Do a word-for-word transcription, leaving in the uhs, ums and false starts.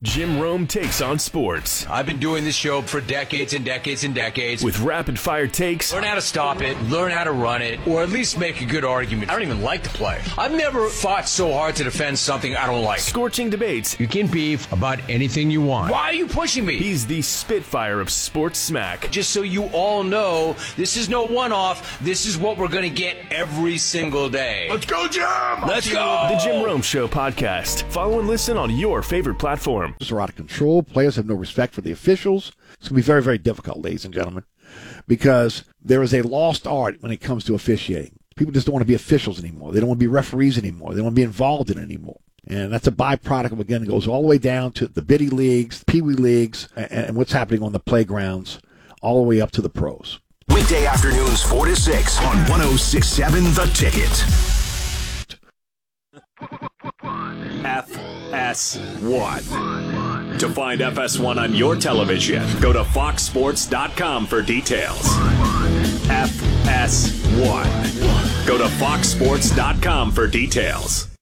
Jim Rome takes on sports. I've been doing this show for decades and decades and decades. With rapid-fire takes. Learn how to stop it, learn how to run it, or at least make a good argument. I don't even like to play. I've never fought so hard to defend something I don't like. Scorching debates. You can beef about anything you want. Why are you pushing me? He's the Spitfire of sports smack. Just so you all know, this is no one-off. This is what we're going to get every single day. Let's go, Jim! Let's go! The Jim Rome Show podcast. Follow and listen on your favorite platform. Are out of control. Players have no respect for the officials. It's going to be very, very difficult, ladies and gentlemen, because there is a lost art when it comes to officiating. People just don't want to be officials anymore. They don't want to be referees anymore. They don't want to be involved in it anymore. And that's a byproduct of, again, it goes all the way down to the biddy leagues, pee-wee leagues, and, and what's happening on the playgrounds, all the way up to the pros. Weekday afternoons, four to six on one oh six point seven The Ticket. F S one. To find F S one on your television, go to fox sports dot com for details. F S one. Go to fox sports dot com for details.